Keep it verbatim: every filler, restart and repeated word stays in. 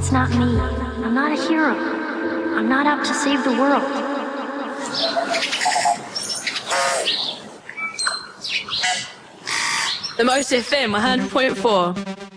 That's not me. I'm not a hero. I'm not out to save the world. The Most F M one hundred point four.